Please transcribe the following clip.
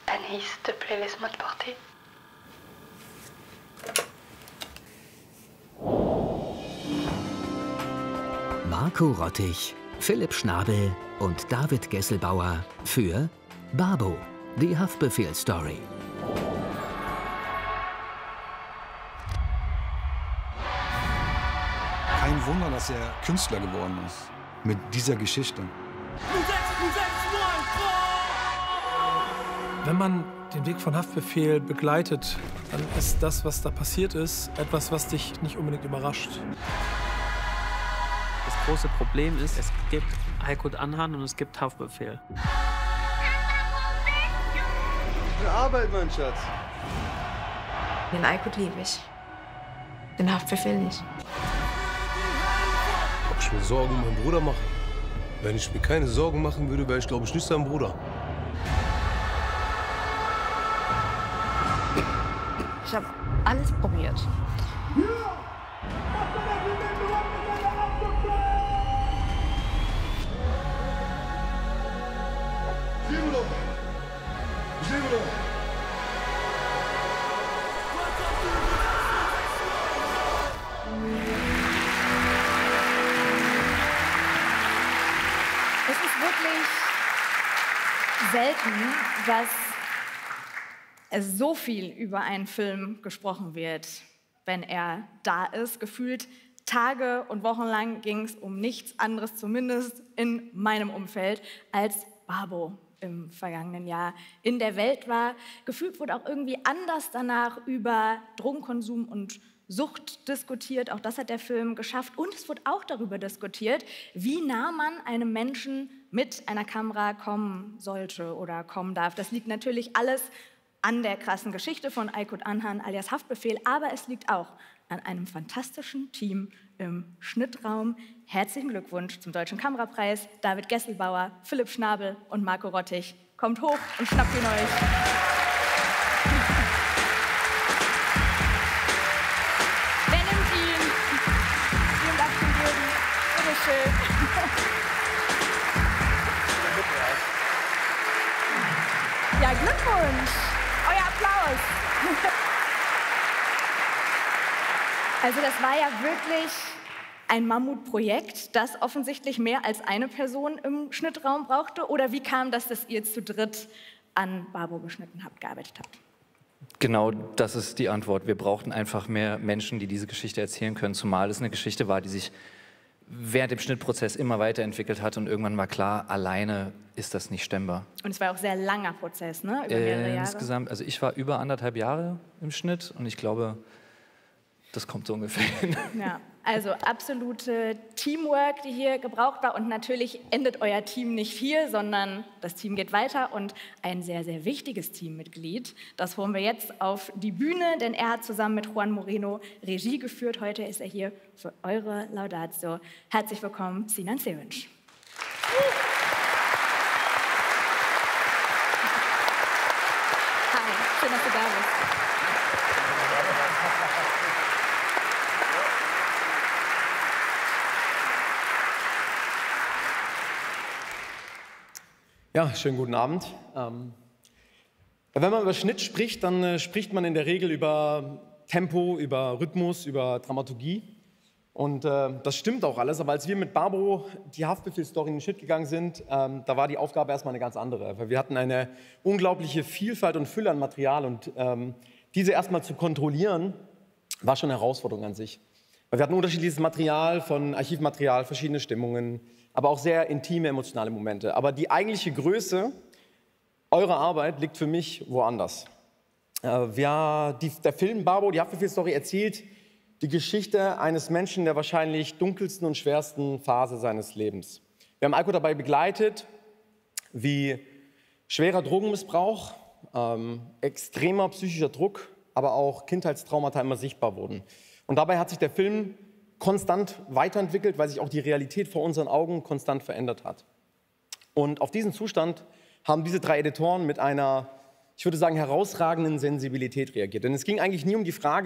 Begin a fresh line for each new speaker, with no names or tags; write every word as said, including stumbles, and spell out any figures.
Anaïs, s'il te plaît, laisse-moi te porter.
Marco Rottig, Philipp Schnabel und David Gesselbauer für Babo, die Haftbefehl-Story.
Kein Wunder, dass er Künstler geworden ist. Mit dieser Geschichte.
Wenn man den Weg von Haftbefehl begleitet, dann ist das, was da passiert ist, etwas, was dich nicht unbedingt überrascht.
Das große Problem ist, es gibt Aykut Anhan und es gibt Haftbefehl.
Gute Arbeit, mein Schatz.
Den Aykut liebe ich. Den Haftbefehl nicht.
Ob ich mir Sorgen um meinen Bruder mache? Wenn ich mir keine Sorgen machen würde, wäre ich, glaube ich, nicht sein Bruder.
Ich habe alles probiert.
Es ist wirklich selten, dass es so viel über einen Film gesprochen wird, wenn er da ist. Gefühlt Tage und Wochen lang ging es um nichts anderes, zumindest in meinem Umfeld, als Babo im vergangenen Jahr in der Welt war. Gefühlt wurde auch irgendwie anders danach über Drogenkonsum und Sucht diskutiert. Auch das hat der Film geschafft. Und es wurde auch darüber diskutiert, wie nah man einem Menschen mit einer Kamera kommen sollte oder kommen darf. Das liegt natürlich alles an der krassen Geschichte von Aykut Anhan alias Haftbefehl, aber es liegt auch an einem fantastischen Team im Schnittraum. Herzlichen Glückwunsch zum Deutschen Kamerapreis, David Gesselbauer, Philipp Schnabel und Marco Rottig. Kommt hoch und schnappt ihn euch. Wer nimmt ihn? Vielen Dank für den Jürgen. Bitteschön. Ja, Glückwunsch. Euer Applaus. Also das war ja wirklich ein Mammutprojekt, das offensichtlich mehr als eine Person im Schnittraum brauchte. Oder wie kam das, dass ihr zu dritt an Babo geschnitten habt, gearbeitet habt?
Genau, das ist die Antwort. Wir brauchten einfach mehr Menschen, die diese Geschichte erzählen können, zumal es eine Geschichte war, die sich während dem Schnittprozess immer weiterentwickelt hat und irgendwann war klar, alleine ist das nicht stemmbar.
Und es war auch ein sehr langer Prozess, ne? Über mehrere
äh,
Jahre.
Insgesamt, also ich war über anderthalb Jahre im Schnitt und ich glaube, das kommt so ungefähr hin.
Ja, also absolute Teamwork, die hier gebraucht war. Und natürlich endet euer Team nicht hier, sondern das Team geht weiter. Und ein sehr, sehr wichtiges Teammitglied, das holen wir jetzt auf die Bühne, denn er hat zusammen mit Juan Moreno Regie geführt. Heute ist er hier für eure Laudatio. Herzlich willkommen, Sinan Sevinç. Hi, schön, dass du da bist.
Ja, schönen guten Abend. Ähm, wenn man über Schnitt spricht, dann äh, spricht man in der Regel über Tempo, über Rhythmus, über Dramaturgie. Und äh, das stimmt auch alles. Aber als wir mit Babo die Haftbefehl-Story in den Schnitt gegangen sind, ähm, da war die Aufgabe erstmal eine ganz andere. Weil wir hatten eine unglaubliche Vielfalt und Fülle an Material. Und ähm, diese erstmal zu kontrollieren, war schon eine Herausforderung an sich. Weil wir hatten unterschiedliches Material, von Archivmaterial, verschiedene Stimmungen, aber auch sehr intime, emotionale Momente. Aber die eigentliche Größe eurer Arbeit liegt für mich woanders. Äh, wir, die, der Film Babo, die Haftbefehl-Story, erzählt die Geschichte eines Menschen in der wahrscheinlich dunkelsten und schwersten Phase seines Lebens. Wir haben Aykut dabei begleitet, wie schwerer Drogenmissbrauch, ähm, extremer psychischer Druck, aber auch Kindheitstraumata immer sichtbar wurden. Und dabei hat sich der Film konstant weiterentwickelt, weil sich auch die Realität vor unseren Augen konstant verändert hat. Und auf diesen Zustand haben diese drei Editoren mit einer, ich würde sagen, herausragenden Sensibilität reagiert. Denn es ging eigentlich nie um die Frage,